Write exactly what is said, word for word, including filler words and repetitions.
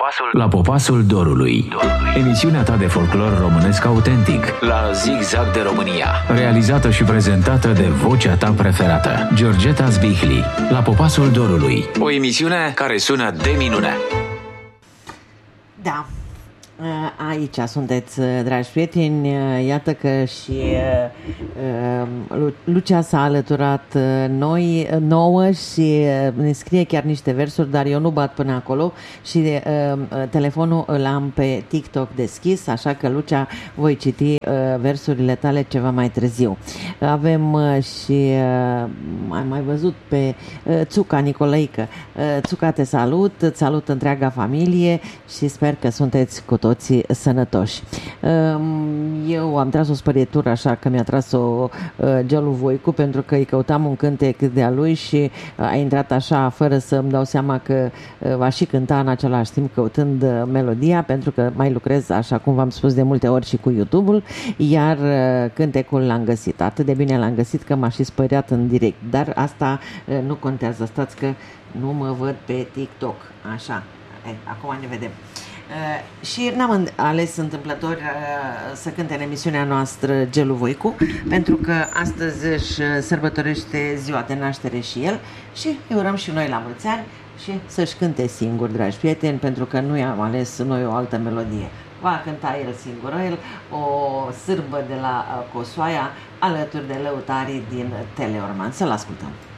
popasul, la popasul dorului. dorului. Emisiunea ta de folclor românesc autentic la Zigzag de România. Realizată și prezentată de vocea ta preferată, Georgeta Zbihli. La popasul dorului. O emisiune care sună de minune. Da. Aici sunteți, dragi prieteni. Iată că și Lucia s-a alăturat noi, nouă și ne scrie chiar niște versuri, dar eu nu bat până acolo și telefonul îl am pe TikTok deschis, așa că, Lucia, voi citi versurile tale ceva mai târziu. Avem și, am mai văzut pe Țuca Nicolaică. Țuca, te salut, îți salut întreaga familie și sper că sunteți cu toții sănătoși. Eu am tras o spărietură, așa că mi-a tras-o Gelu Voicu, pentru că îi căutam un cântec de-a lui și a intrat așa fără să-mi dau seama că va și cânta în același timp căutând melodia, pentru că mai lucrez, așa cum v-am spus de multe ori, și cu YouTube-ul, iar cântecul l-am găsit. Atât de bine l-am găsit că m-a și spăriat în direct, dar asta nu contează. Stați că nu mă văd pe TikTok. Așa, e, acum ne vedem. Uh, și n-am ales întâmplător uh, să cânte în emisiunea noastră Gelu Voicu, pentru că astăzi își sărbătorește ziua de naștere și el și îi urăm și noi la mulți ani și să-și cânte singur, dragi prieteni, pentru că nu i-am ales noi o altă melodie. Va cânta el singur, el o sârbă de la uh, Cosoaia, alături de lăutarii din Teleorman. Să-l ascultăm.